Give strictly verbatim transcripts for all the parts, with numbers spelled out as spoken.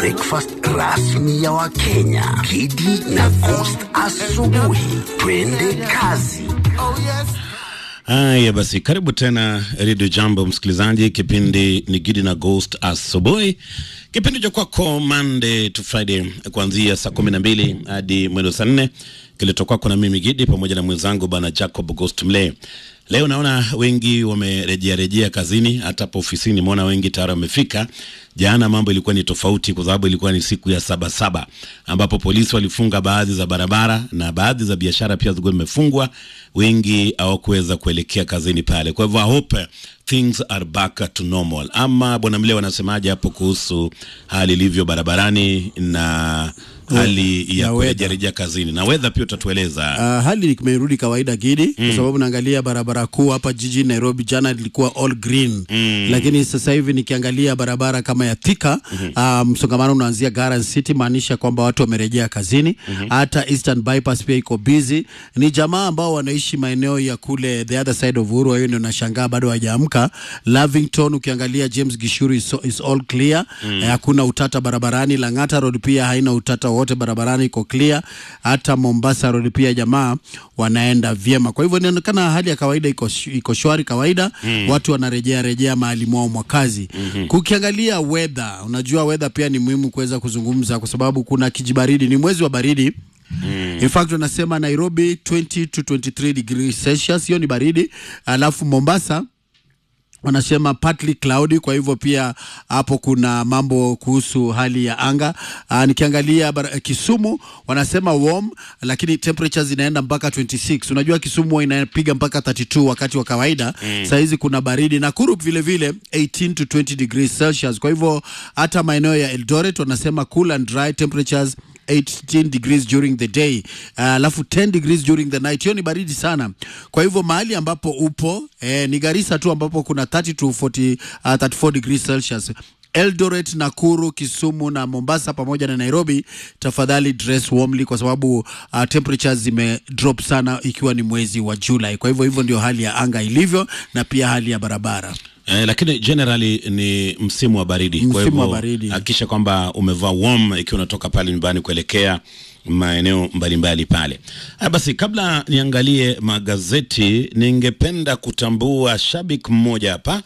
breakfast rasmi ya Wakenya. Gidi na Ghost asubuhi. Twende kazi. Oh yes. Haya basi, karibu tena Radio Jambo msikilizaji, kipindi ni Gidi na Ghost asubuhi. Kipindi cha kwako Monday to Friday kuanzia saa kumi na mbili hadi mwendo saa nne. Kilitoka kwako na mimi Gidi pamoja na mwenzangu bana Jacob Ghost Mle. Leo naona wengi wamerejea rejea kazini, hata hapo ofisini muona wengi tayari wamefika. Jana mambo ilikuwa ni tofauti kwa sababu ilikuwa ni siku ya saba saba ambapo polisi walifunga baadhi za barabara na baadhi za biashara pia zilikuwa zimefungwa. Wengi hawakuweza kuelekea kazini pale. Kwa hivyo I hope things are back to normal. Ama bwana Mle wanasemaje hapo kuhusu hali ilivyo barabarani na hali ya kurejea rejea kazini na weather pia utatueleza? Uh, hali imerudi kawaida Gidi, mm. kwa sababu naangalia barabara kuu hapa jiji Nairobi jana ilikuwa all green, mm. lakini sasa hivi nikiangalia barabara kama ya Thika, mm-hmm. uh, msongamano unaanzia Garden City, maanisha kwamba watu wamerejea kazini. mm-hmm. Hata Eastern Bypass pia iko busy. Ni jamaa ambao wanaishi maeneo ya kule the other side of Uhuru, hiyo ndio nashangaa bado hajaamka. Lavington ukiangalia James Gishuru is, is all clear, hakuna mm. uh, utata barabarani. Lang'ata Road pia haina utata wote, barabarani iko clear. Hata Mombasa Road pia jamaa wanaenda vyema. Kwa hivyo inaonekana hali ya kawaida iko iko shwari kawaida, mm. watu wanarejea rejea mahali mwao mwa kazi. mm-hmm. Kukiangalia weather, unajua weather pia ni muhimu kuweza kuzungumza kwa sababu kuna kijibaridi, ni mwezi wa baridi. Mm. In fact wanasema Nairobi twenty to twenty-three degrees Celsius, hiyo ni baridi. Alafu Mombasa wanasema partly cloudy, kwa hivyo pia hapo kuna mambo kuhusu hali ya anga. Aa, nikiangalia bar- Kisumu wanasema warm, lakini temperatures inaenda mpaka twenty-six. Unajua Kisumu inapiga mpaka thirty-two wakati wa kawaida. Mm. Saa hizi kuna baridi. Nakuru vile vile eighteen to twenty degrees Celsius. Kwa hivyo hata maeneo ya Eldoret wanasema cool and dry, temperatures eighteen degrees during the day, alafu uh, ten degrees during the night. Hiyo ni baridi sana. Kwa hivyo mahali ambapo upo eh, ni Garissa tu ambapo kuna thirty to forty, uh, thirty-four degrees Celsius. Eldoret, Nakuru, Kisumu na Mombasa pamoja na Nairobi, tafadhali dress warmly kwa sababu uh, temperatures zime drop sana ikiwa ni mwezi wa Julai. Kwa hivyo hivyo ndio hali ya anga ilivyo na pia hali ya barabara. Eh, lakini generally ni msimu wa baridi. Msimu kwa hivyo baridi. Hakikisha kwamba umevaa warm ikiwa unatoka pale nyumbani kuelekea maeneo mbalimbali pale. Ah, basi kabla niangalie magazeti, ningependa kutambua shabiki mmoja hapa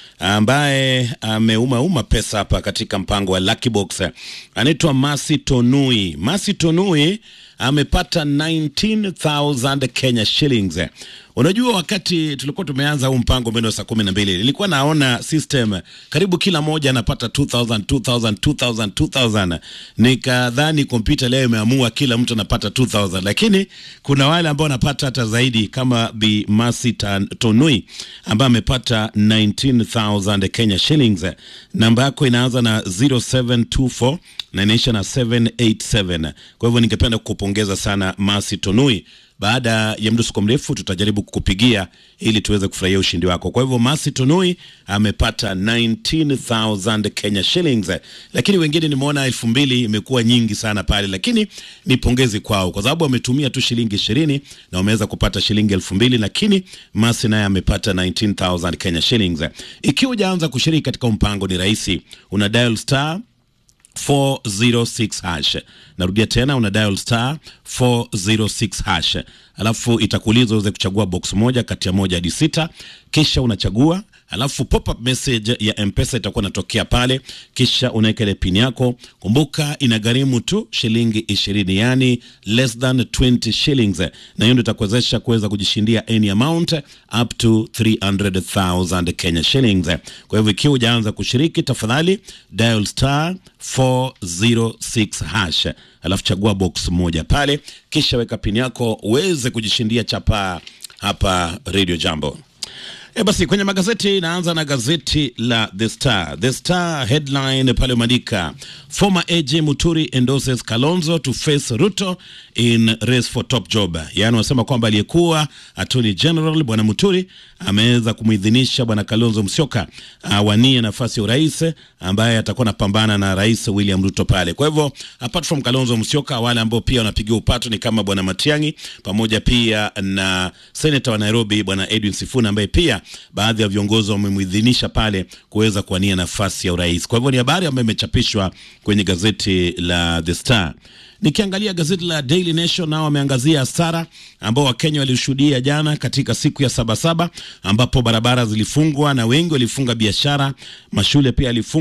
ambaye ameuma uma pesa hapa katika mpango wa Lucky Box. Anaitwa Masi Tonui. Masi Tonui amepata nineteen thousand Kenya shillings. Unajua wakati tulikuwa tumeanza huu mpango mwendo saa kumi na mbili, nilikuwa naona system karibu kila moja anapata two thousand, two thousand, two thousand, two thousand. Nikadhani kompyuta leo imeamua kila mtu anapata two thousand, lakini kuna wale ambao wanapata hata zaidi kama Bi Masi Tonui ambaye amepata nineteen thousand Kenya shillings. Namba yako inaanza na zero seven two four na inaisha na seven eight seven. Kwa hivyo ningependa kukupongeza sana Masi Tonui. Baada ya muda mrefu tutajaribu kukupigia ili tuweze kufurahia ushindi wako. Kwa hivyo Masi Tonui amepata nineteen thousand Kenya shillings. Lakini wengine nimeona elfu mbili imekuwa nyingi sana pale, lakini ni pongezi kwao kwa sababu wametumia tu shilingi ishirini na wameweza kupata shilingi elfu mbili, lakini Masi naye amepata nineteen thousand Kenya shillings. Ikiwa hujaanza kushiriki katika mpango ni rahisi. Una dial star four oh six hash. Narudia tena, una dial star four oh six hash. Alafu itakuuliza uweze kuchagua box moja kati ya moja hadi sita. Kisha unachagua, alafu pop up message ya M-Pesa itakuwa inatokea pale. Kisha unaweka ile pin yako. Kumbuka inagharimu tu shilingi ishirini, yani less than twenty shillings. Na hiyo ndio itakuwezesha kuweza kujishindia any amount up to three hundred thousand Kenya shillings. Kwa hivyo ikiwa hujaanza kushiriki, tafadhali dial star four oh six hash. Alafu chagua box moja pale, kisha weka pin yako uweze kujishindia chapa hapa Radio Jambo. E basi kwenye magazeti naanza na gazeti la The Star. The Star headline pale umeandika former A G Muturi endorses Kalonzo to face Ruto in race for top job. Yaani wanasema kwamba aliyekuwa Attorney General bwana Muturi ameweza kumuidhinisha bwana Kalonzo Musyoka awanie nafasi ya urais ambaye atakuwa anapambana na Rais William Ruto pale. Kwa hivyo apart from Kalonzo Musyoka, wale ambao pia wanapigia upato ni kama bwana Matiang'i pamoja pia na Senator wa Nairobi bwana Edwin Sifuna ambaye pia baadhi ya viongozi wamemuidhinisha pale kuweza kuwania nafasi ya urais. Kwa hivyo ni habari ambayo imechapishwa kwenye gazeti la The Star. Nikiangalia gazeti la Daily Nation, nao wameangazia hasara ambao Wakenya walishuhudia jana katika siku ya Sabasaba, ambapo barabara zilifungwa na wengi walifunga biashara, mashule pia yalifungwa.